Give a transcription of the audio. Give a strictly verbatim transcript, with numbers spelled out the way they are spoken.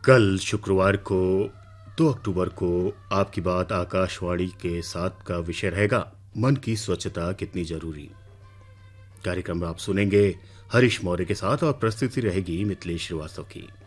कल शुक्रवार को दो अक्टूबर को आपकी बात आकाशवाणी के साथ का विषय रहेगा मन की स्वच्छता कितनी जरूरी। कार्यक्रम में आप सुनेंगे हरीश मौर्य के साथ और प्रस्तुति रहेगी मिथिलेश श्रीवास्तव की।